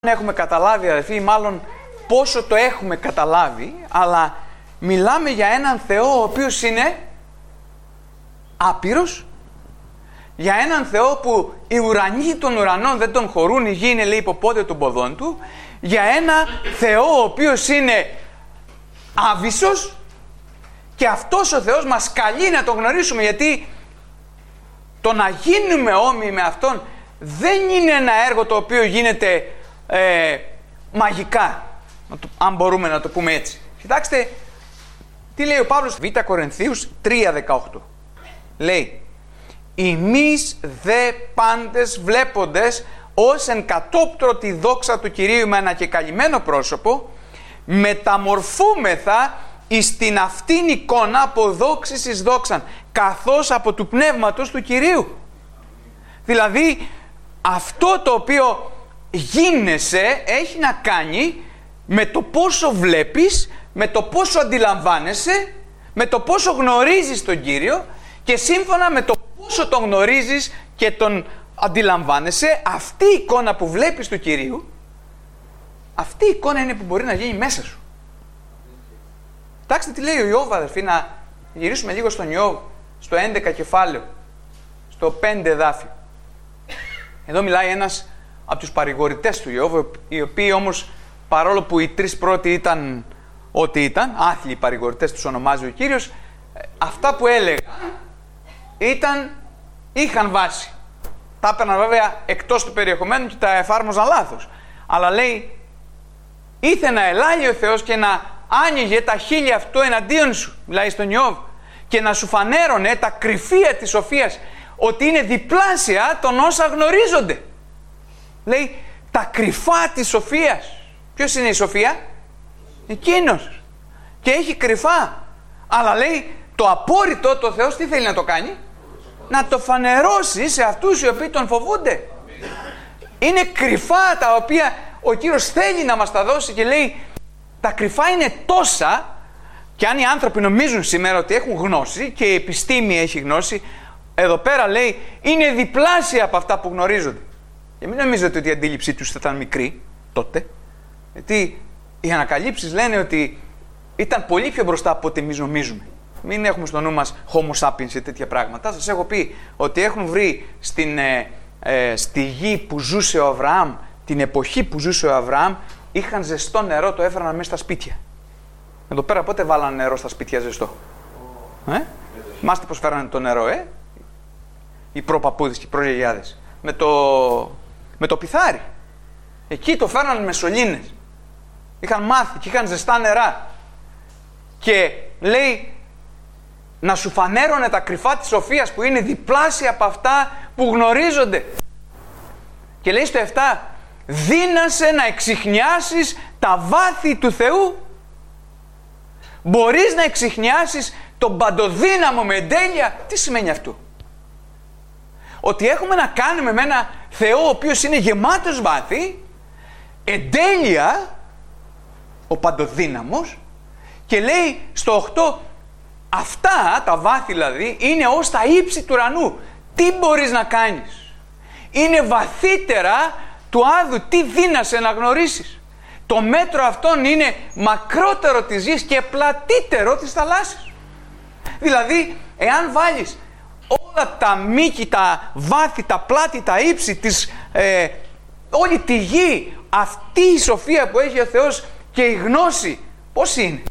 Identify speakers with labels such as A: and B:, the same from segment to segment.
A: Έχουμε καταλάβει, αδελφοί, μάλλον πόσο το έχουμε καταλάβει, αλλά μιλάμε για έναν Θεό ο οποίος είναι άπειρος, για έναν Θεό που οι ουρανοί των ουρανών δεν τον χωρούν, η γη είναι, λέει, υποπόδια των ποδών του, για ένα Θεό ο οποίος είναι άβυσσος, και αυτός ο Θεός μας καλεί να τον γνωρίσουμε, γιατί το να γίνουμε όμοιοι με Αυτόν δεν είναι ένα έργο το οποίο γίνεται μαγικά, αν μπορούμε να το πούμε έτσι. Κοιτάξτε τι λέει ο Παύλος, Β' Κορινθίους 3:18. Λέει: «Ημείς δε πάντες βλέποντες ως εν κατόπτρο τη δόξα του Κυρίου με ένα κεκαλυμμένο πρόσωπο, μεταμορφούμεθα εις την αυτήν εικόνα από δόξης εις δόξαν, καθώς από του πνεύματος του Κυρίου». Δηλαδή αυτό το οποίο γίνεσαι έχει να κάνει με το πόσο βλέπεις, με το πόσο αντιλαμβάνεσαι, με το πόσο γνωρίζεις τον Κύριο, και σύμφωνα με το πόσο τον γνωρίζεις και τον αντιλαμβάνεσαι, αυτή η εικόνα που βλέπεις του Κυρίου, αυτή η εικόνα είναι που μπορεί να γίνει μέσα σου. Κοιτάξτε τι λέει ο Ιώβ, αδερφοί, να γυρίσουμε λίγο στον Ιώβ, στο 11 κεφάλαιο, στο 5 εδάφιο. Εδώ μιλάει ένας από τους παρηγορητές του Ιώβ, οι οποίοι όμως, παρόλο που οι τρεις πρώτοι ήταν ό,τι ήταν, άθλιοι παρηγορητές τους ονομάζει ο Κύριος, αυτά που έλεγαν είχαν βάση. Τα έπαιρναν βέβαια εκτός του περιεχομένου και τα εφάρμοζαν λάθος. Αλλά λέει, ήθε να ελάλει ο Θεός και να άνοιγε τα χείλη αυτού εναντίον σου, μιλάει στον Ιώβ, και να σου φανέρωνε τα κρυφία της σοφίας, ότι είναι διπλάσια των όσα γνωρίζονται. Λέει, τα κρυφά της σοφίας. Ποιος είναι η σοφία? Εκείνος. Και έχει κρυφά. Αλλά λέει, το απόρριτο, το Θεός τι θέλει να το κάνει? Να το φανερώσει σε αυτούς οι οποίοι τον φοβούνται. Είναι κρυφά τα οποία ο Κύριος θέλει να μας τα δώσει, και λέει, τα κρυφά είναι τόσα, και αν οι άνθρωποι νομίζουν σήμερα ότι έχουν γνώση, και η επιστήμη έχει γνώση, εδώ πέρα λέει, είναι διπλάσια από αυτά που γνωρίζονται. Και μην νομίζετε ότι η αντίληψή τους θα ήταν μικρή τότε, γιατί οι ανακαλύψεις λένε ότι ήταν πολύ πιο μπροστά από ό,τι εμείς νομίζουμε. Μην έχουμε στο νου μας Homo sapiens και τέτοια πράγματα. Σας έχω πει ότι έχουν βρει στη γη που ζούσε ο Αβραάμ, την εποχή που ζούσε ο Αβραάμ, είχαν ζεστό νερό, το έφεραν μέσα στα σπίτια. Εδώ πέρα πότε βάλανε νερό στα σπίτια ζεστό? Θυμάστε πως φέρανε το νερό, οι προπαππούδες και οι προγιαγιάδες? Με το πιθάρι. Εκεί το φέρνανε με σωλήνες. Είχαν μάθει και είχαν ζεστά νερά. Και λέει, να σου φανέρωνε τα κρυφά της σοφίας που είναι διπλάσια από αυτά που γνωρίζονται. Και λέει στο 7, δύνασε να εξιχνιάσεις τα βάθη του Θεού. Μπορείς να εξιχνιάσεις τον παντοδύναμο με εντέλεια? Τι σημαίνει αυτό? Ότι έχουμε να κάνουμε με ένα Θεό ο οποίος είναι γεμάτος βάθη, εντέλεια, ο παντοδύναμος, και λέει στο 8, αυτά τα βάθη δηλαδή είναι ως τα ύψη του ουρανού. Τι μπορείς να κάνεις? Είναι βαθύτερα του άδου, τι δύνασε να γνωρίσεις? Το μέτρο αυτόν είναι μακρότερο της γης και πλατύτερο της θαλάσσης. Δηλαδή, εάν βάλεις όλα τα μήκη, τα βάθη, τα πλάτη, τα ύψη όλη τη γη, αυτή η σοφία που έχει ο Θεός και η γνώση, πώς είναι?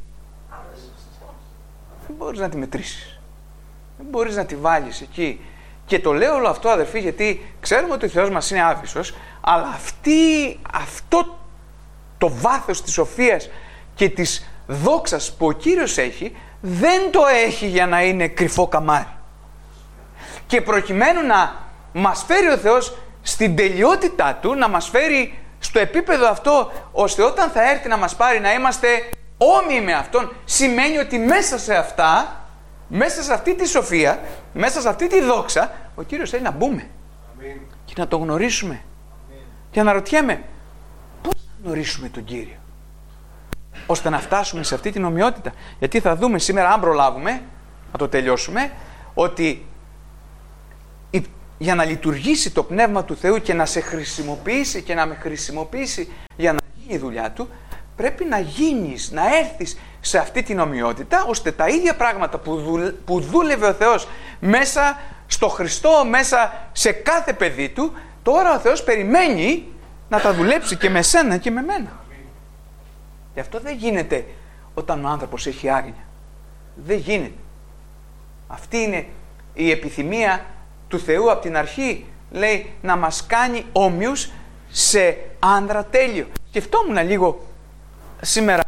A: Δεν μπορείς να τη μετρήσεις. Δεν μπορείς να τη βάλεις εκεί. Και το λέω όλο αυτό, αδερφοί, γιατί ξέρουμε ότι ο Θεός μας είναι άβυσσος, αλλά αυτό το βάθος της σοφίας και της δόξας που ο Κύριος έχει, δεν το έχει για να είναι κρυφό καμάρι. Και προκειμένου να μας φέρει ο Θεός στην τελειότητά Του, να μας φέρει στο επίπεδο αυτό, ώστε όταν θα έρθει να μας πάρει να είμαστε όμοιοι με Αυτόν, σημαίνει ότι μέσα σε αυτά, μέσα σε αυτή τη σοφία, μέσα σε αυτή τη δόξα, ο Κύριος θέλει να μπούμε. Αμήν. Και να τον γνωρίσουμε. Αμήν. Και αναρωτιέμαι, πώς θα γνωρίσουμε τον Κύριο, ώστε να φτάσουμε σε αυτή την ομοιότητα? Γιατί θα δούμε σήμερα, αν προλάβουμε να το τελειώσουμε, ότι για να λειτουργήσει το Πνεύμα του Θεού και να σε χρησιμοποιήσει και να με χρησιμοποιήσει για να γίνει η δουλειά Του, πρέπει να γίνεις, να έρθεις σε αυτή την ομοιότητα, ώστε τα ίδια πράγματα που δούλευε ο Θεός μέσα στο Χριστό, μέσα σε κάθε παιδί Του, τώρα ο Θεός περιμένει να τα δουλέψει και με σένα και με μένα. Γι' αυτό δεν γίνεται όταν ο άνθρωπος έχει άγνοια. Δεν γίνεται. Αυτή είναι η επιθυμία του Θεού από την αρχή. Λέει να μας κάνει όμοιους σε άνδρα τέλειο. Σκεφτόμουν λίγο σήμερα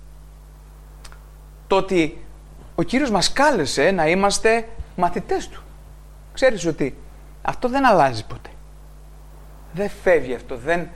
A: το ότι ο Κύριος μας κάλεσε να είμαστε μαθητές Του. Ξέρεις ότι αυτό δεν αλλάζει ποτέ. Δεν φεύγει αυτό.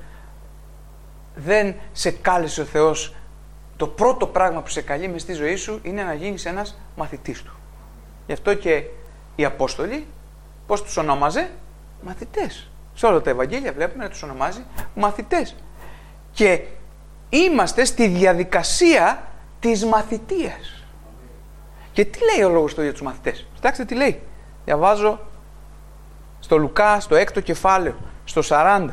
A: Δεν σε κάλεσε ο Θεός. Το πρώτο πράγμα που σε καλεί μες στη ζωή σου είναι να γίνεις ένας μαθητής Του. Γι' αυτό και οι Απόστολοι, πώς τους ονόμαζε? Μαθητές. Σε όλα τα Ευαγγέλια βλέπουμε να τους ονομάζει μαθητές. Και είμαστε στη διαδικασία της μαθητείας. Και τι λέει ο λόγος του για τους μαθητές? Κοιτάξτε τι λέει. Διαβάζω στο Λουκά, στο 6ο κεφάλαιο, στο 40.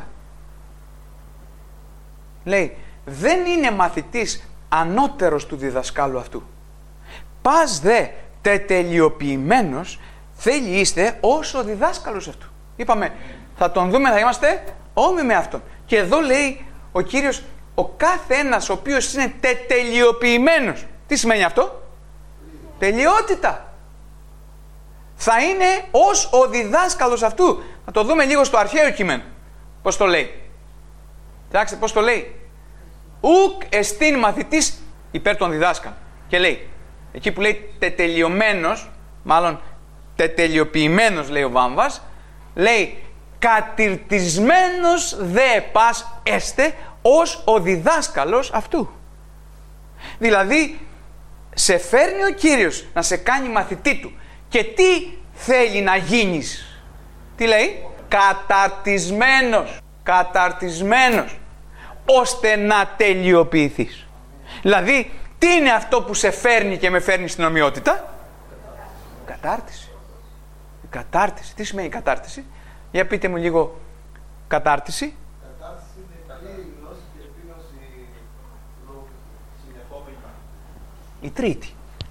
A: Λέει, δεν είναι μαθητής ανώτερος του διδασκάλου αυτού. Πας δε τετελειοποιημένος θέλει είστε ως ο διδάσκαλος αυτού. Είπαμε, θα τον δούμε, θα είμαστε όμοιοι με αυτόν. Και εδώ λέει ο Κύριος, ο κάθε ένας ο οποίος είναι τετελειοποιημένος. Τι σημαίνει αυτό? Τελειότητα. Θα είναι ως ο διδάσκαλος αυτού. Θα το δούμε λίγο στο αρχαίο κείμενο. Πώς το λέει? Κοιτάξτε πώς το λέει. Ουκ εστίν μαθητής υπέρ των διδάσκαλων. Και λέει, εκεί που λέει τετελειωμένος, μάλλον τετελειοποιημένος λέει ο Βάμβας, λέει κατηρτισμένος δε πας έστε ως ο διδάσκαλος αυτού. Δηλαδή, σε φέρνει ο Κύριος να σε κάνει μαθητή Του. Και τι θέλει να γίνεις? Τι λέει? Καταρτισμένος. Καταρτισμένος. Ώστε να τελειοποιηθείς. Δηλαδή, τι είναι αυτό που σε φέρνει και με φέρνει στην ομοιότητα? Κατάρτιση. Κατάρτιση. Τι σημαίνει κατάρτιση? Για πείτε μου λίγο κατάρτιση.
B: Κατάρτιση είναι καλή γνώση και επίγνωση συνεχόμενη.
A: Η τρίτη.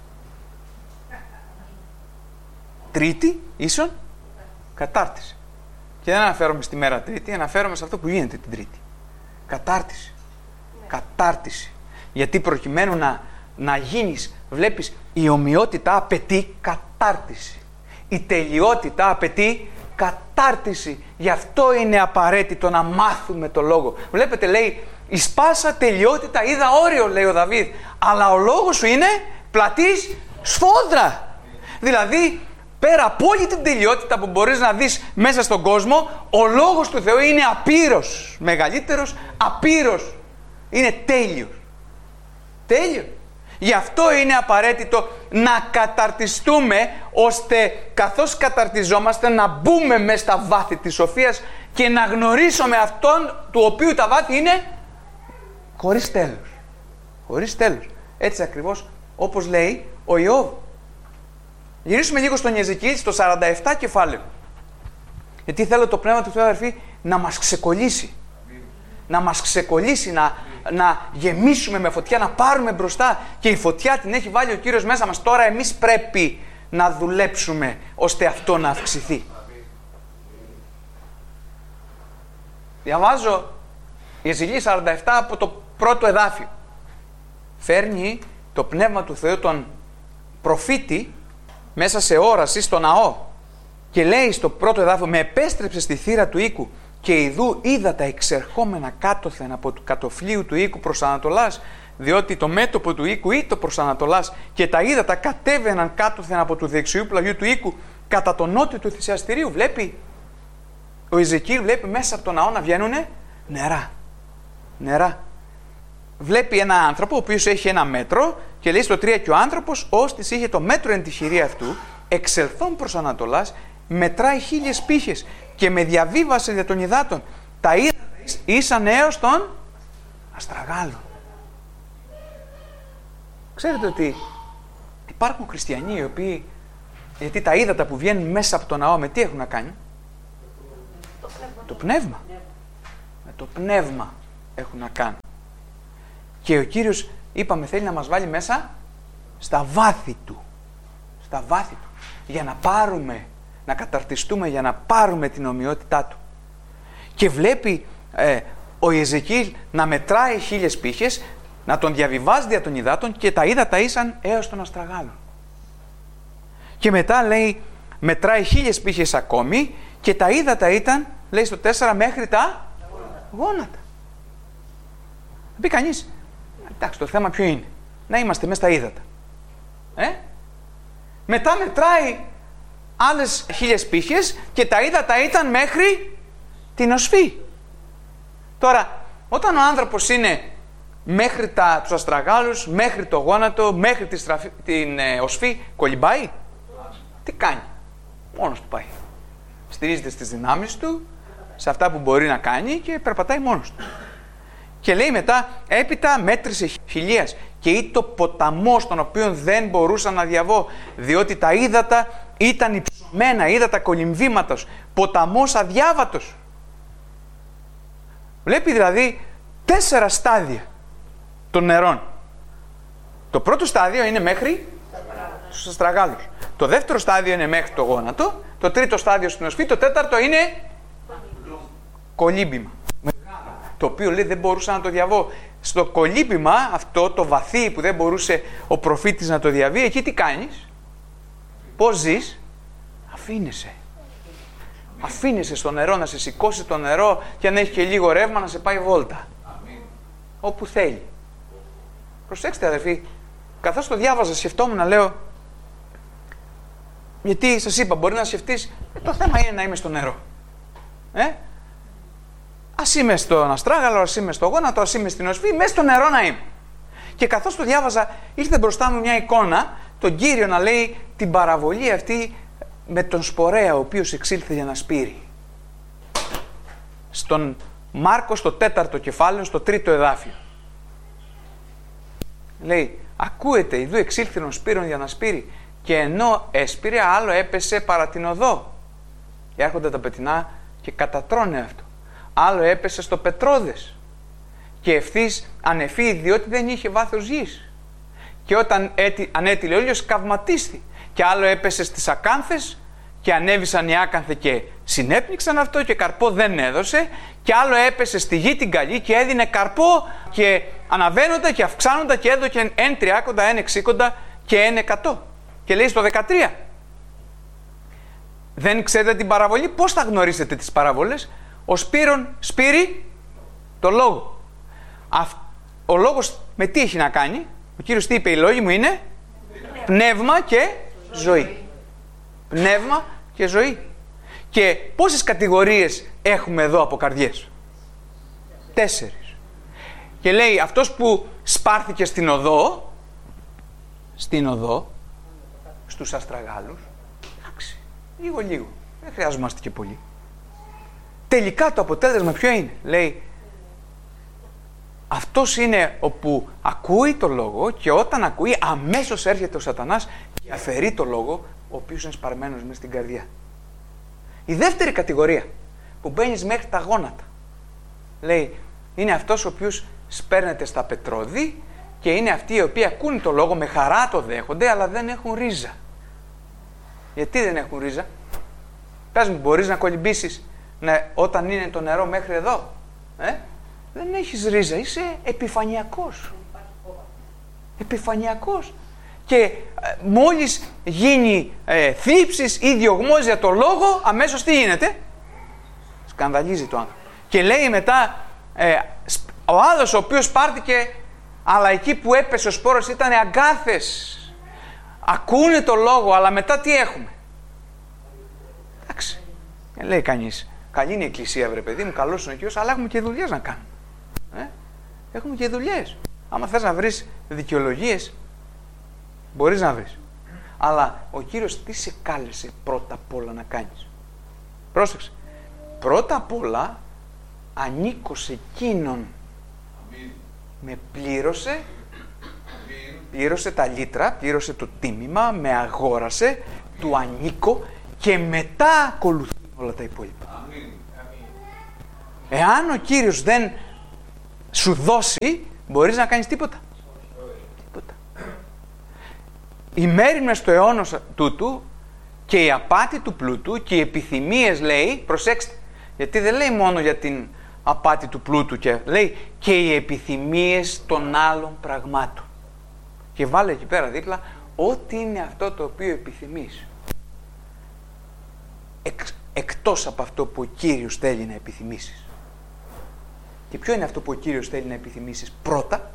A: Τρίτη ίσον κατάρτιση. Και δεν αναφέρομαι στη μέρα Τρίτη, αναφέρομαι σε αυτό που γίνεται την Τρίτη. Κατάρτιση. Κατάρτιση. Γιατί προκειμένου να γίνεις, βλέπεις, η ομοιότητα απαιτεί κατάρτιση. Η τελειότητα απαιτεί κατάρτιση. Γι' αυτό είναι απαραίτητο να μάθουμε το λόγο. Βλέπετε, λέει, εις πάσα τελειότητα είδα όριο, λέει ο Δαβίδ, αλλά ο λόγος σου είναι πλατής σφόδρα. Δηλαδή, πέρα από όλη την τελειότητα που μπορείς να δεις μέσα στον κόσμο, ο λόγος του Θεού είναι απείρος. Μεγαλύτερος, απείρος. Είναι τέλειος. Τέλειος. Γι' αυτό είναι απαραίτητο να καταρτιστούμε, ώστε καθώς καταρτιζόμαστε να μπούμε μέσα στα βάθη της σοφίας και να γνωρίσουμε αυτόν του οποίου τα βάθη είναι χωρίς τέλος. Χωρίς τέλος. Έτσι ακριβώς όπως λέει ο Ιώβ. Γυρίσουμε λίγο στον Ιεζεκιήλ, στο 47 κεφάλαιο. Γιατί θέλω το Πνεύμα του Θεού, αδερφοί, να μας ξεκολλήσει. Να μας ξεκολλήσει, να γεμίσουμε με φωτιά, να πάρουμε μπροστά. Και η φωτιά την έχει βάλει ο Κύριος μέσα μας. Τώρα εμείς πρέπει να δουλέψουμε ώστε αυτό να αυξηθεί. Διαβάζω Ιεζεκιήλ 47 από το πρώτο εδάφιο. Φέρνει το Πνεύμα του Θεού τον προφήτη μέσα σε όραση στο ναό και λέει στο πρώτο εδάφιο, με επέστρεψε στη θύρα του οίκου και ιδού είδα τα εξερχόμενα κάτωθεν από του κατοφλίου του οίκου προς Ανατολάς, διότι το μέτωπο του οίκου ήτο προς Ανατολάς, και τα ύδατα κατέβαιναν κάτωθεν από του δεξιού πλαγιού του οίκου κατά το νότιο του θυσιαστηρίου. Βλέπει ο Ιεζεκιήλ, βλέπει μέσα από το ναό να βγαίνουνε νερά. Νερά. Βλέπει ένα άνθρωπο ο οποίος έχει ένα μέτρο και λέει στο 3, και ο άνθρωπος ώστις είχε το μέτρο εν τη χειρία αυτού, εξελθών προς Ανατολάς, μετράει 1000 πύχες και με διαβίβασε δια των υδάτων. Τα ύδατα ήσαν έως των αστραγάλων. Ξέρετε ότι υπάρχουν χριστιανοί οι οποίοι, γιατί τα ύδατα που βγαίνουν μέσα από το ναό με τι έχουν να κάνουν? το πνεύμα. Με το πνεύμα έχουν να κάνουν. Και ο Κύριος, είπαμε, θέλει να μας βάλει μέσα στα βάθη Του. Στα βάθη Του. Για να πάρουμε, να καταρτιστούμε, για να πάρουμε την ομοιότητά Του. Και βλέπει ο Ιεζεκίηλ να μετράει 1000 πύχες, να τον διαβιβάζει δια των υδάτων και τα ύδατα ήσαν έως τον αστραγάλων. Και μετά λέει, μετράει 1000 πύχες ακόμη και τα ύδατα ήταν, λέει στο 4, μέχρι τα γόνατα. Θα πει κανείς, εντάξει, το θέμα ποιο είναι? Να είμαστε μέσα στα ύδατα. Μετά μετράει άλλες 1000 πύχες και τα ύδατα ήταν μέχρι την οσφή. Τώρα, όταν ο άνθρωπος είναι μέχρι τους αστραγάλους, μέχρι το γόνατο, μέχρι την οσφή, κολυμπάει. Τι κάνει? Μόνος του πάει. Στηρίζεται στις δυνάμεις του, σε αυτά που μπορεί να κάνει και περπατάει μόνος του. Και λέει μετά, έπειτα μέτρησε 1000 και ήτο ποταμός τον οποίον δεν μπορούσα να διαβώ, διότι τα ύδατα ήταν υψωμένα, ύδατα κολυμβήματος, ποταμός αδιάβατος. Βλέπει δηλαδή 4 στάδια των νερών. Το πρώτο στάδιο είναι μέχρι τους αστραγάλους. Το δεύτερο στάδιο είναι μέχρι το γόνατο. Το τρίτο στάδιο στην οσφή. Το τέταρτο είναι κολύμπημα. Το οποίο λέει δεν μπορούσα να το διαβώ. Στο κολύμπημα αυτό, το βαθύ που δεν μπορούσε ο προφήτης να το διαβεί, εκεί τι κάνεις? Πώς ζεις? Αφήνεσαι. Αφήνεσαι στο νερό, να σε σηκώσει το νερό και αν έχει και λίγο ρεύμα να σε πάει βόλτα. Όπου θέλει. Προσέξτε αδερφοί, καθώς το διάβαζα σκεφτόμουν να λέω, γιατί σας είπα μπορεί να σκεφτείς, το θέμα είναι να είμαι στο νερό. Ας είμαι στον αστράγαλο, ας είμαι στο γόνατο, ας είμαι στην οσφή, μέσα στο νερό να είμαι. Και καθώς το διάβαζα ήρθε μπροστά μου μια εικόνα, τον Κύριο να λέει την παραβολή αυτή με τον σπορέα ο οποίος εξήλθε για να σπείρει. Στον Μάρκο στο 4ο κεφάλαιο, στο 3ο εδάφιο. Λέει, ακούεται, ιδού εξήλθεν ο σπύρων για να σπείρει, και ενώ έσπηρε, άλλο έπεσε παρά την οδό. Έρχονται τα πετεινά και κατατρώνε αυτό. Άλλο έπεσε στο πετρόδες και ευθύς ανεφεί, διότι δεν είχε βάθος γης. Και όταν ανέτειλε ο ήλιος, καυματίστη. Και άλλο έπεσε στις ακάνθες και ανέβησαν οι άκανθοι και συνέπνιξαν αυτό και καρπό δεν έδωσε. Και άλλο έπεσε στη γη την καλή και έδινε καρπό και αναβαίνοντα και αυξάνοντα και έδωκε 1 30, 1 60 και 1 100. Και λέει στο 13, δεν ξέρετε την παραβολή? Πώς θα γνωρίσετε τις παραβολές? Ο σπύρων σπείρει το λόγο. Ο λόγος με τι έχει να κάνει? Ο Κύριος τι είπε? Οι λόγοι μου είναι πνεύμα και ζωή. Πνεύμα και ζωή. Και πόσες κατηγορίες έχουμε εδώ από καρδιές? 4. Και λέει αυτός που σπάρθηκε στην οδό, στους αστραγάλους, εντάξει, λίγο, δεν χρειάζομαστε και πολύ. Τελικά το αποτέλεσμα ποιο είναι? Λέει, αυτός είναι όπου ακούει το λόγο και όταν ακούει αμέσως έρχεται ο σατανάς και αφαιρεί το λόγο, ο οποίος είναι σπαρμένος μέσα στην καρδιά. Η δεύτερη κατηγορία που μπαίνεις μέχρι τα γόνατα, λέει, είναι αυτός ο οποίος σπέρνεται στα πετρώδη και είναι αυτοί οι οποίοι ακούν το λόγο, με χαρά το δέχονται, αλλά δεν έχουν ρίζα. Γιατί δεν έχουν ρίζα? Πες μου, μπορείς να κολυμπήσεις όταν είναι το νερό μέχρι εδώ? Δεν έχεις ρίζα, είσαι επιφανειακός. Επιφανειακός. Και μόλις γίνει θλίψης ή διωγμός για το λόγο, αμέσως τι γίνεται? Σκανδαλίζει το άνθρωπο. Και λέει μετά, ο άλλος ο οποίος πάρτηκε, αλλά εκεί που έπεσε ο σπόρος ήταν αγκάθες. Ακούνε το λόγο, αλλά μετά τι έχουμε? Εντάξει, λέει κανείς, καλή είναι η εκκλησία βρε παιδί μου, καλός είναι ο Κύριος, αλλά έχουμε και δουλειές να κάνουμε. Έχουμε και δουλειές. Άμα θες να βρεις δικαιολογίες, μπορείς να βρεις. Αλλά ο Κύριος τι σε κάλεσε πρώτα απ' όλα να κάνεις? Πρόσεξε. Πρώτα απ' όλα ανήκω σε εκείνον. Με πλήρωσε, πλήρωσε τα λίτρα, πλήρωσε το τίμημα, με αγόρασε, του ανήκω και μετά ακολουθούν όλα τα υπόλοιπα. Εάν ο Κύριος δεν σου δώσει, μπορείς να κάνεις τίποτα. Τίποτα. Η μέριμνα στο αιώνα τούτου και η απάτη του πλούτου και οι επιθυμίες, λέει, προσέξτε, γιατί δεν λέει μόνο για την απάτη του πλούτου, και λέει και οι επιθυμίες των άλλων πραγμάτων. Και βάλε εκεί πέρα δίπλα, ό,τι είναι αυτό το οποίο επιθυμείς. Εκτός από αυτό που ο Κύριος θέλει να επιθυμήσεις. Και ποιο είναι αυτό που ο Κύριος θέλει να επιθυμήσεις πρώτα?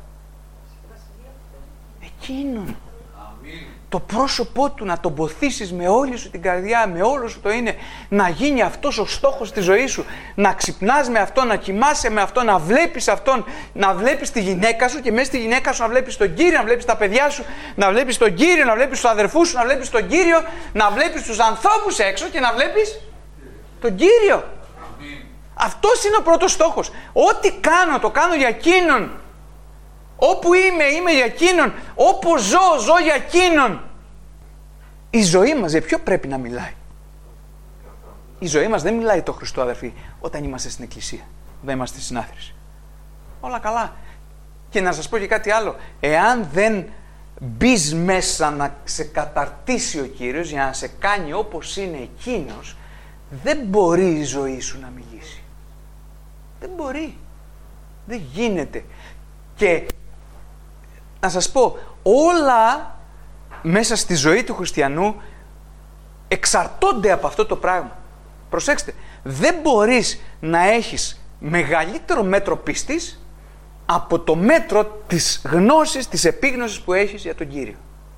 A: Εκείνον. Το πρόσωπό του, να τον ποθήσεις με όλη σου την καρδιά, με όλο σου το είναι, να γίνει αυτός ο στόχος της ζωής σου, να ξυπνάς με αυτό, να κοιμάσαι με αυτό, να βλέπεις αυτόν, να βλέπεις τη γυναίκα σου και μέσα στη γυναίκα σου να βλέπεις τον Κύριο, να βλέπεις τα παιδιά σου, να βλέπεις τον Κύριο, να βλέπεις τους αδερφούς σου, να βλέπεις τον Κύριο, να βλέπεις τους ανθρώπους έξω και να βλέπεις τον Κύριο. Αυτός είναι ο πρώτος στόχος. Ό,τι κάνω, το κάνω για εκείνον. Όπου είμαι για εκείνον. Όπου ζω για εκείνον. Η ζωή μας για ποιο πρέπει να μιλάει? Η ζωή μας δεν μιλάει το Χριστό, αδερφοί, όταν είμαστε στην εκκλησία, δεν είμαστε στην συνάθρηση. Όλα καλά. Και να σας πω και κάτι άλλο. Εάν δεν μπεις μέσα να σε καταρτήσει ο Κύριος για να σε κάνει όπως είναι εκείνος, δεν μπορεί η ζωή σου να μιλήσει. Δεν μπορεί. Δεν γίνεται. Και να σας πω, όλα μέσα στη ζωή του χριστιανού εξαρτώνται από αυτό το πράγμα. Προσέξτε, δεν μπορείς να έχεις μεγαλύτερο μέτρο πίστης από το μέτρο της γνώσης, της επίγνωσης που έχεις για τον Κύριο.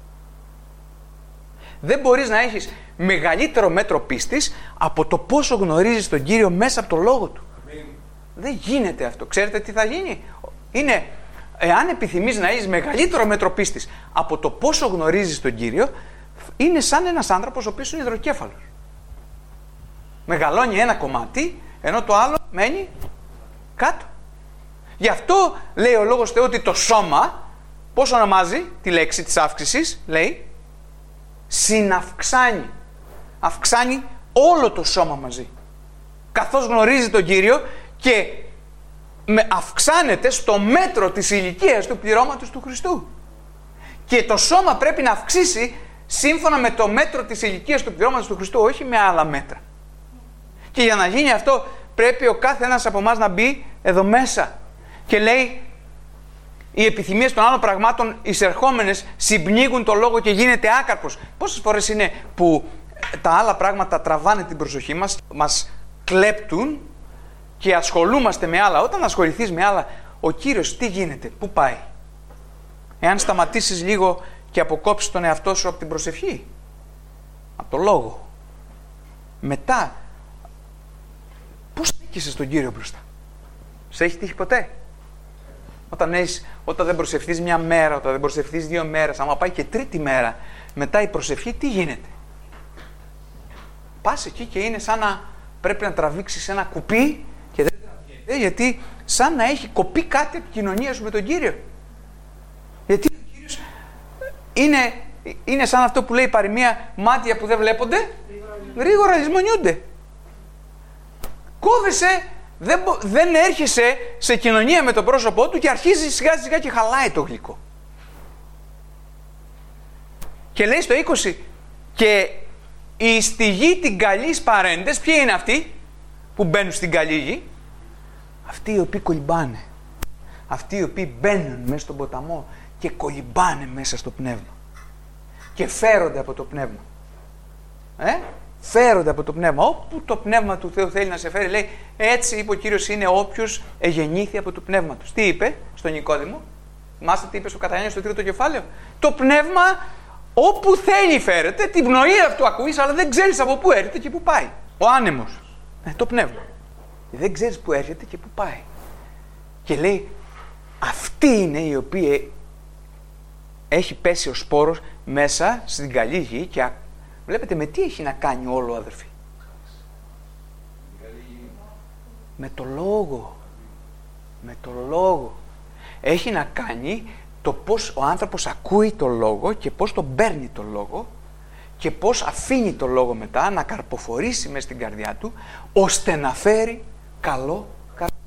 A: Δεν μπορείς να έχεις μεγαλύτερο μέτρο πίστης από το πόσο γνωρίζεις τον Κύριο μέσα από τον Λόγο Του. Δεν γίνεται αυτό. Ξέρετε τι θα γίνει? Είναι, εάν επιθυμείς να έχεις μεγαλύτερο μέτρο πίστης από το πόσο γνωρίζεις τον Κύριο, είναι σαν ένας άνθρωπος ο οποίος είναι υδροκέφαλος. Μεγαλώνει ένα κομμάτι, ενώ το άλλο μένει κάτω. Γι' αυτό λέει ο Λόγος Θεού ότι το σώμα, πώς ονομάζει τη λέξη της αύξησης? Λέει συναυξάνει. Αυξάνει όλο το σώμα μαζί. Καθώς γνωρίζει τον Κύριο και αυξάνεται στο μέτρο της ηλικίας του πληρώματος του Χριστού. Και το σώμα πρέπει να αυξήσει σύμφωνα με το μέτρο της ηλικίας του πληρώματος του Χριστού, όχι με άλλα μέτρα. Και για να γίνει αυτό πρέπει ο κάθε ένας από εμάς να μπει εδώ μέσα. Και λέει, οι επιθυμίες των άλλων πραγμάτων εισερχόμενες συμπνίγουν το λόγο και γίνεται άκαρπος. Πόσες φορές είναι που τα άλλα πράγματα τραβάνε την προσοχή μας, μας κλέπτουν και ασχολούμαστε με άλλα. Όταν ασχοληθείς με άλλα, ο Κύριος τι γίνεται, πού πάει? Εάν σταματήσεις λίγο και αποκόψεις τον εαυτό σου από την προσευχή, από το λόγο, μετά πώς στέκεσαι στον Κύριο μπροστά? Σε έχει τύχει ποτέ? Όταν δεν προσευχθείς μια μέρα, όταν δεν προσευχθείς 2 μέρες, άμα πάει και 3η μέρα μετά η προσευχή, τι γίνεται? Πας εκεί και είναι σαν να πρέπει να τραβήξεις ένα κουπί και δεν τραβιέται, γιατί σαν να έχει κοπεί κάτι από την κοινωνία σου με τον Κύριο. Γιατί ο Κύριος είναι σαν αυτό που λέει η παροιμία, μάτια που δεν βλέπονται γρήγορα λησμονιούνται. Κόβεσαι, δεν έρχεσαι σε κοινωνία με το πρόσωπό του και αρχίζει σιγά σιγά και χαλάει το γλυκό. Και λέει στο 20, και οι στη γη την καλής παρέντες, ποιοι είναι αυτοί που μπαίνουν στην καλή γη? Αυτοί οι οποίοι κολυμπάνε. Αυτοί οι οποίοι μπαίνουν μέσα στον ποταμό και κολυμπάνε μέσα στο πνεύμα. Και φέρονται από το πνεύμα. Φέρονται από το πνεύμα. Όπου το πνεύμα του Θεού θέλει να σε φέρει, λέει, έτσι είπε ο Κύριος, είναι όποιος εγεννήθη από το πνεύμα του. Τι είπε στον Νικόδημο? Θυμάστε τι είπε στο Κατανιέλιο στο 3ο κεφάλαιο? Το πνεύμα όπου θέλει φέρεται, την πνοή αυτού ακούεις, αλλά δεν ξέρεις από πού έρχεται και πού πάει. Ο άνεμος. Το πνεύμα. Δεν ξέρεις πού έρχεται και πού πάει. Και λέει, αυτή είναι η οποία έχει πέσει ο σπόρος μέσα στην καλή γη και βλέπετε με τι έχει να κάνει όλο, αδερφοί? Με το λόγο. Με το λόγο. Έχει να κάνει το πώς ο άνθρωπος ακούει το λόγο και πώς τον παίρνει το λόγο και πώς αφήνει το λόγο μετά να καρποφορήσει μες στην καρδιά του ώστε να φέρει καλό καρπό.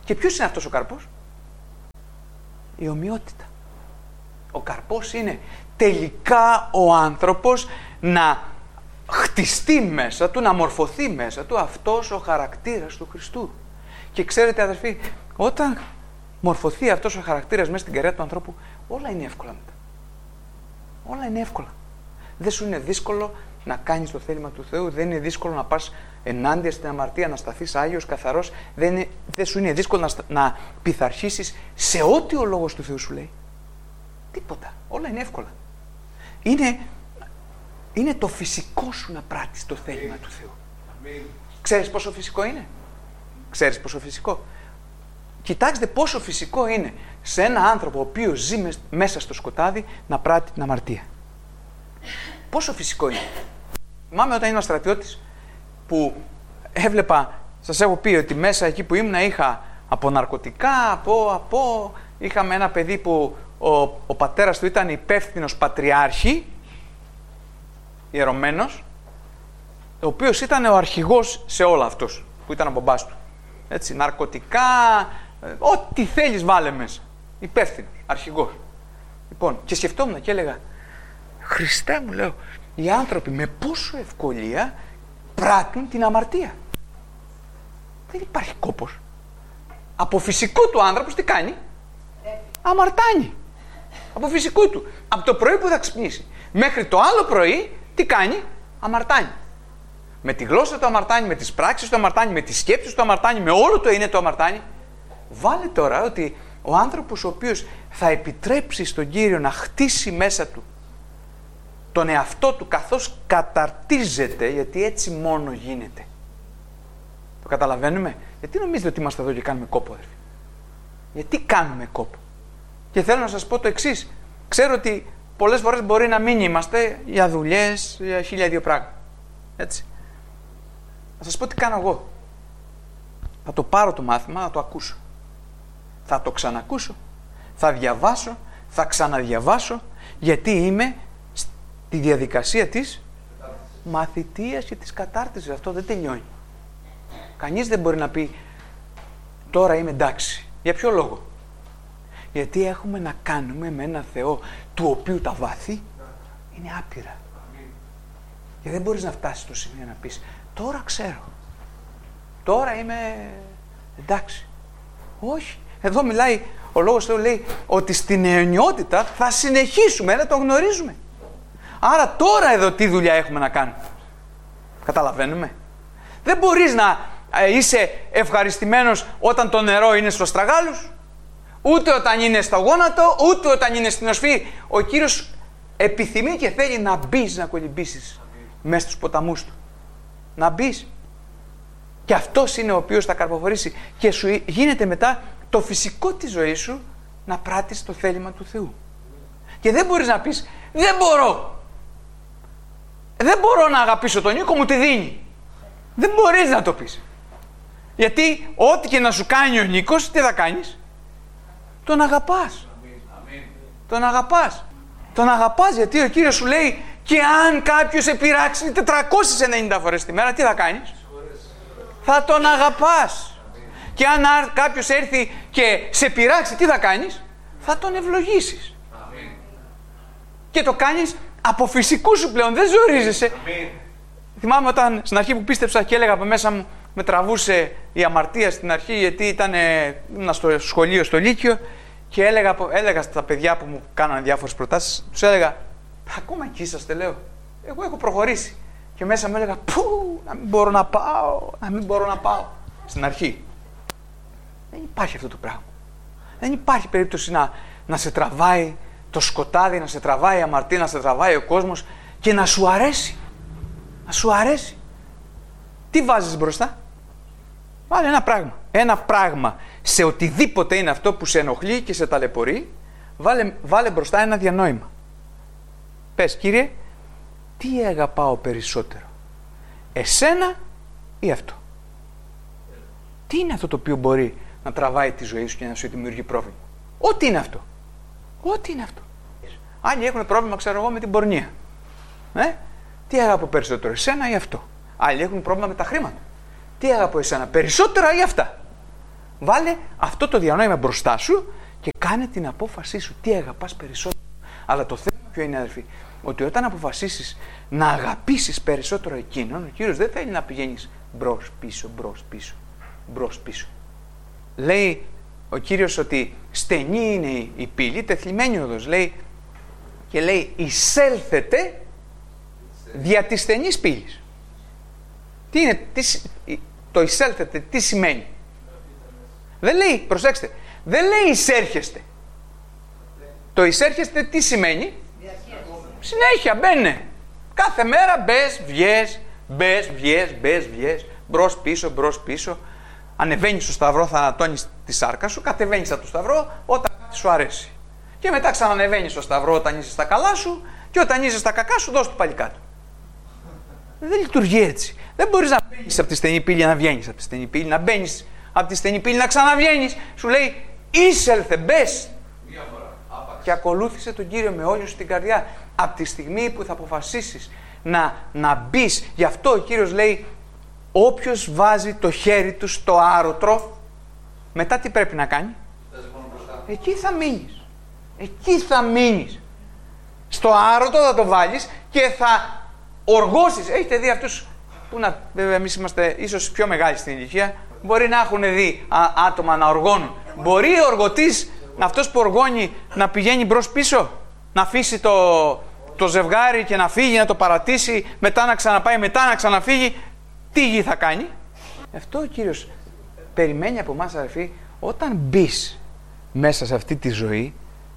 A: Και ποιος είναι αυτός ο καρπός? Η ομοιότητα. Ο καρπός είναι τελικά ο άνθρωπος να χτιστεί μέσα του, να μορφωθεί μέσα του αυτός ο χαρακτήρας του Χριστού. Και ξέρετε αδερφοί, όταν μορφωθεί αυτός ο χαρακτήρας μέσα στην καρδιά του ανθρώπου, όλα είναι εύκολα μετά. Όλα είναι εύκολα. Δεν σου είναι δύσκολο να κάνεις το θέλημα του Θεού, δεν είναι δύσκολο να πας ενάντια στην αμαρτία, να σταθείς άγιος, καθαρός, δεν σου είναι δύσκολο να πειθαρχήσεις σε ό,τι ο Λόγος του Θεού σου λέει. Τίποτα. Όλα είναι εύκολα. Είναι το φυσικό σου να πράττεις το θέλημα του Θεού. Ξέρεις πόσο φυσικό είναι? Ξέρεις πόσο φυσικό? Κοιτάξτε πόσο φυσικό είναι σε ένα άνθρωπο ο οποίος ζει μέσα στο σκοτάδι να πράττει την αμαρτία. Πόσο φυσικό είναι. Θυμάμαι όταν ήμουν στρατιώτης που έβλεπα, σας έχω πει ότι μέσα εκεί που ήμουν είχα από ναρκωτικά, είχαμε ένα παιδί που ο πατέρας του ήταν υπεύθυνος πατριάρχη, ιερωμένος, ο οποίος ήταν ο αρχηγός σε όλα αυτός που ήταν ο μπαμπάς του. Έτσι, ναρκωτικά, ό,τι θέλεις βάλε μέσα. Υπεύθυνος, αρχηγός. Λοιπόν, και σκεφτόμουν και έλεγα, Χριστέ μου, λέω, οι άνθρωποι με πόσο ευκολία πράττουν την αμαρτία. Δεν υπάρχει κόπος. Από φυσικό του άνθρωπος τι κάνει? Αμαρτάνει. Από φυσικό του. Από το πρωί που θα ξυπνήσει μέχρι το άλλο πρωί τι κάνει? Αμαρτάνει. Με τη γλώσσα του αμαρτάνει, με τις πράξεις του αμαρτάνει, με τις σκέψεις του αμαρτάνει, με όλο το είναι το αμαρτάνει. Βάλε τώρα ότι ο άνθρωπος ο οποίος θα επιτρέψει στον Κύριο να χτίσει μέσα του τον εαυτό του καθώς καταρτίζεται, γιατί έτσι μόνο γίνεται. Το καταλαβαίνουμε? Γιατί νομίζετε ότι είμαστε εδώ και κάνουμε κόπο, αδερφοί? Γιατί κάνουμε κόπο? Και θέλω να σας πω το εξής. Ξέρω ότι πολλές φορές μπορεί να μην είμαστε για δουλειές, για 1002 πράγματα. Έτσι. Να σας πω τι κάνω εγώ. Θα το πάρω το μάθημα, θα το ακούσω. Θα το ξανακούσω. Θα διαβάσω, θα ξαναδιαβάσω, γιατί είμαι στη διαδικασία της μαθητείας και της κατάρτισης. Αυτό δεν τελειώνει. Κανείς δεν μπορεί να πει τώρα είμαι εντάξει. Για ποιο λόγο? Γιατί έχουμε να κάνουμε με ένα Θεό του οποίου τα βάθη είναι άπειρα. Και δεν μπορείς να φτάσεις στο σημείο να πεις τώρα ξέρω. Τώρα είμαι εντάξει. Όχι. Εδώ μιλάει, ο Λόγος Θεού λέει ότι στην αιωνιότητα θα συνεχίσουμε να τον γνωρίζουμε. Άρα τώρα εδώ τι δουλειά έχουμε να κάνουμε? Καταλαβαίνουμε? Δεν μπορείς να είσαι ευχαριστημένος όταν το νερό είναι στο στραγάλους, ούτε όταν είναι στο γόνατο, ούτε όταν είναι στην οσφή. Ο Κύριος επιθυμεί και θέλει να μπεις, να κολυμπήσεις μέσα στους ποταμούς του. Να μπεις. Και αυτός είναι ο οποίος θα καρποφορήσει και σου γίνεται μετά το φυσικό της ζωής σου να πράττεις το θέλημα του Θεού. Και δεν μπορείς να πεις δεν μπορώ. Δεν μπορώ να αγαπήσω τον Νίκο, μου τη δίνει. Δεν μπορείς να το πεις. Γιατί ό,τι και να σου κάνει ο Νίκος, τι θα κάνεις? Τον αγαπάς. Τον αγαπάς. Τον αγαπάς γιατί ο Κύριος σου λέει και αν κάποιος σε πειράξει 490 φορές τη μέρα, τι θα κάνεις? Θα τον αγαπάς. Και αν κάποιος έρθει και σε πειράξει, τι θα κάνεις? Θα τον ευλογήσεις. Και το κάνεις από φυσικού σου πλέον, δεν ζορίζεσαι. Θυμάμαι όταν στην αρχή που πίστεψα και έλεγα από μέσα μου, με τραβούσε η αμαρτία στην αρχή, γιατί ήμουν στο σχολείο, στο Λύκειο, και έλεγα στα παιδιά που μου κάνανε διάφορες προτάσεις, τους έλεγα, ακόμα εκεί είσαστε, λέω. Εγώ έχω προχωρήσει. Και μέσα μου έλεγα, πού, να μην μπορώ να πάω. Στην αρχή. Δεν υπάρχει αυτό το πράγμα. Δεν υπάρχει περίπτωση να σε τραβάει το σκοτάδι, να σε τραβάει η αμαρτία, να σε τραβάει ο κόσμος και να σου αρέσει. Να σου αρέσει. Τι βάζεις μπροστά? Βάλε ένα πράγμα. Ένα πράγμα. Σε οτιδήποτε είναι αυτό που σε ενοχλεί και σε ταλαιπωρεί, βάλε μπροστά ένα διανόημα. Πες, Κύριε, τι αγαπάω περισσότερο? Εσένα ή αυτό? Τι είναι αυτό το οποίο μπορεί να τραβάει τη ζωή σου και να σου δημιουργεί πρόβλημα? Ό,τι είναι αυτό. Ό,τι είναι αυτό. Άλλοι έχουν πρόβλημα, ξέρω εγώ, με την πορνεία. Τι αγαπώ περισσότερο, εσένα ή αυτό? Άλλοι έχουν πρόβλημα με τα χρήματα. Τι αγαπώ, εσένα περισσότερα ή αυτά? Βάλε αυτό το διανόημα μπροστά σου και κάνε την απόφασή σου. Τι αγαπάς περισσότερο. Αλλά το θέμα ποιο είναι, αδερφοί, ότι όταν αποφασίσεις να αγαπήσεις περισσότερο εκείνον, ο Κύριος δεν θέλει να πηγαίνεις μπρος πίσω, μπρος πίσω, μπρος πίσω. Λέει ο Κύριος ότι στενή είναι η πύλη, τεθλιμμένη οδός, λέει, και λέει εισέλθετε δια της στενής πύλης. Τι είναι, το εισέλθετε, τι σημαίνει? Δεν λέει, προσέξτε, δεν λέει εισέρχεστε. Το εισέρχεστε τι σημαίνει? Συνέχεια μπαίνε. Κάθε μέρα μπες, βγες, μπες, βγες, μπες, βγες, μπρος πίσω, μπρος πίσω. Ανεβαίνεις στο σταυρό, θα ανατώνεις τη σάρκα σου, κατεβαίνεις από το σταυρό όταν σου αρέσει. Και μετά ξανανεβαίνεις στο σταυρό όταν είσαι στα καλά σου και όταν είσαι στα κακά σου δώσ' του πάλι κάτω. Δεν λειτουργεί έτσι. Δεν μπορείς να μπαίνεις από τη στενή πύλη να βγαίνεις από τη στενή πύλη, να μπαίνεις από τη στενή πύλη να ξαναβγαίνεις. Σου λέει εισέλθε, μπες και ακολούθησε τον Κύριο με όλη σου την καρδιά. Από τη στιγμή που θα αποφασίσεις να μπεις, γι' αυτό ο Κύριος λέει όποιος βάζει το χέρι του στο άρωτρο, μετά τι πρέπει να κάνει? Εκεί θα μείνεις. Εκεί θα μείνεις. Στο άρωτο θα το βάλεις και θα οργώσεις. Έχετε δει αυτούς που βέβαια εμείς είμαστε ίσως πιο μεγάλοι στην ηλικία, μπορεί να έχουν δει άτομα να οργώνουν. Μπορεί ο οργωτής, αυτός που οργώνει, να πηγαίνει μπρος πίσω, να αφήσει το ζευγάρι και να φύγει, να το παρατήσει, μετά να ξαναπάει, μετά να ξαναφύγει. Τι γη θα κάνει? Αυτό ο Κύριος περιμένει από εμάς, αδερφοί, όταν μπεις μέσα σε αυτή τη ζωή,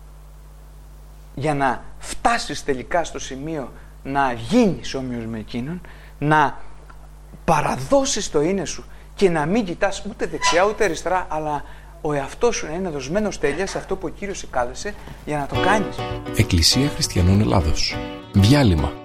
A: για να φτάσεις τελικά στο σημείο να γίνεις όμοιος με εκείνον, να παραδώσεις το είναι σου και να μην κοιτάς ούτε δεξιά ούτε αριστερά, αλλά ο εαυτός σου να είναι δοσμένος τέλεια σε αυτό που ο Κύριος σε κάλεσε για να το κάνεις.
C: Εκκλησία Χριστιανών Ελλάδος. Διάλειμμα.